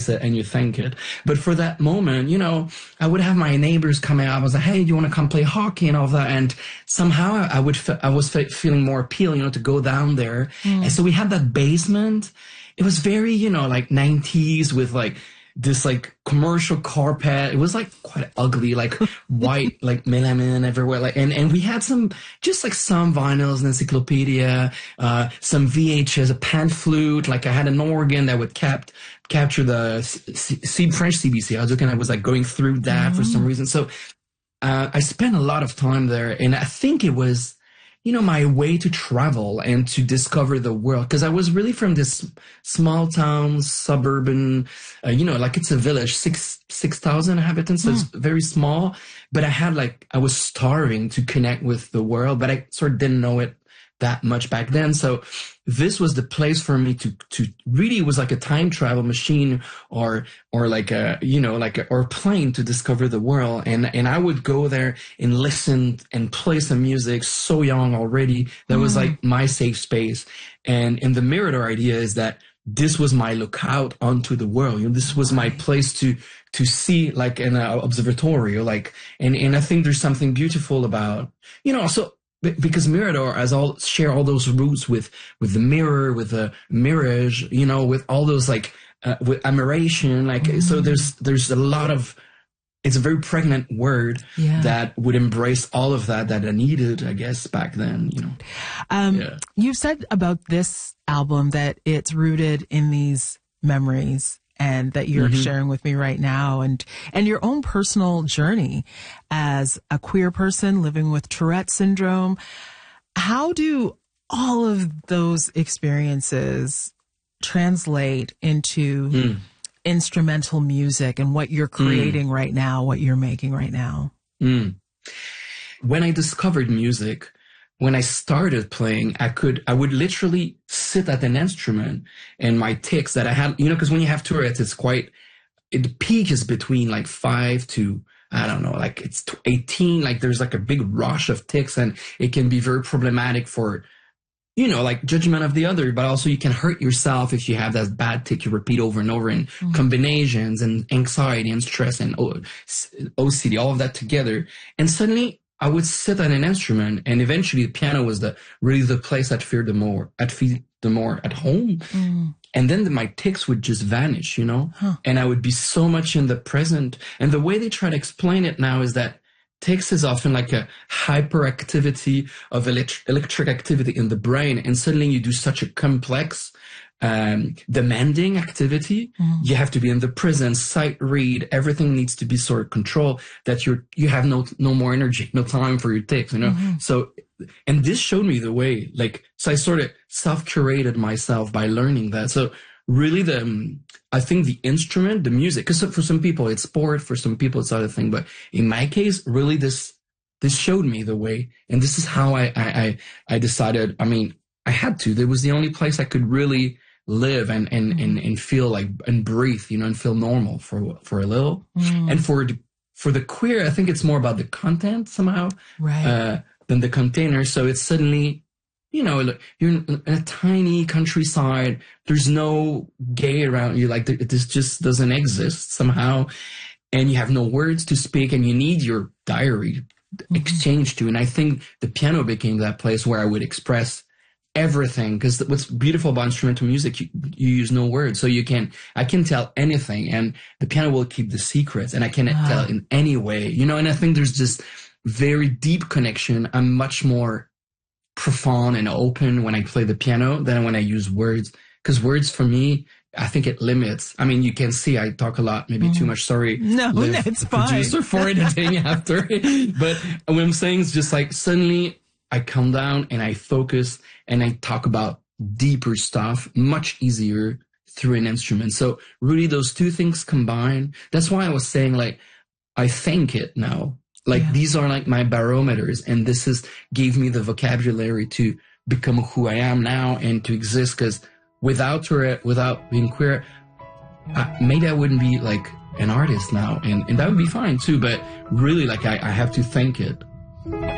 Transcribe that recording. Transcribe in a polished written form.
it and you thank it. But for that moment, you know, I would have my neighbors come out. I was like, hey, do you want to come play hockey and all that? And somehow I was feeling more appeal, you know, to go down there. And so we had that basement. It was very, you know, like 90s with like this like commercial carpet. It was like quite ugly, like white, like melamine everywhere. Like, and we had some, just like some vinyls, an encyclopedia, some VHS, a pan flute. Like I had an organ that would capture the French CBC. I was like going through that for some reason. So, I spent a lot of time there, and I think it was, you know, my way to travel and to discover the world. Because I was really from this small town, suburban, you know, like it's a village, 6,000 inhabitants, so it's very small. But I was starving to connect with the world, but I sort of didn't know it that much back then. So this was the place for me to really, it was like a time travel machine or like a, you know, or a plane to discover the world. And I would go there and listen and play some music so young already. That was like my safe space. And the Mirador idea is that this was my lookout onto the world. You know, this was my place to see like an observatory, or like, and I think there's something beautiful about, you know, also, because Mirador share all those roots with the mirror, with the mirage, you know, with all those like, with admiration, like, so there's a lot of, it's a very pregnant word that would embrace all of that I needed, I guess, back then, you know. You've said about this album that it's rooted in these memories and that you're sharing with me right now, and your own personal journey as a queer person living with Tourette syndrome. How do all of those experiences translate into instrumental music and what you're creating right now, what you're making right now? When I discovered music, when I started playing, I would literally sit at an instrument, and my tics that I had, you know, because when you have Tourette's, the peak is between like 5 to, I don't know, like it's 18, like there's like a big rush of tics, and it can be very problematic for, you know, like judgment of the other, but also you can hurt yourself if you have that bad tic you repeat over and over, in combinations and anxiety and stress and OCD, all of that together. And suddenly I would sit at an instrument, and eventually the piano was really the place I'd feel the more at home. And then my tics would just vanish, you know, and I would be so much in the present. And the way they try to explain it now is that tics is often like a hyperactivity of electric activity in the brain. And suddenly you do such a complex, demanding activity. You have to be in the present, sight read, everything needs to be sort of controlled, that you have no more energy, no time for your tics, you know? So, and this showed me the way, like, so I sort of self-curated myself by learning that. So really I think the instrument, the music, because for some people it's sport, for some people it's other thing, but in my case, really this showed me the way, and this is how I decided, I mean, I had to, there was the only place I could really live and feel like, and breathe, you know, and feel normal for a little. And for the queer, I think it's more about the content somehow, than the container. So it's suddenly, you know, you're in a tiny countryside. There's no gay around you. Like this just doesn't exist somehow. And you have no words to speak, and you need your diary exchange to. And I think the piano became that place where I would express everything, because what's beautiful about instrumental music, you use no words, so I can tell anything, and the piano will keep the secrets, and I cannot tell in any way, you know. And I think there's this very deep connection. I'm much more profound and open when I play the piano than when I use words, because words for me, I think it limits. I mean, you can see I talk a lot, maybe too much. Sorry, no, that's fine. Producer for editing after, but what I'm saying is just like suddenly I calm down and I focus and I talk about deeper stuff much easier through an instrument. So really those two things combined, that's why I was saying, like, I thank it now. Like these are like my barometers, and this gave me the vocabulary to become who I am now and to exist, because without Tourette, without being queer, maybe I wouldn't be like an artist now, and that would be fine too, but really like I have to thank it.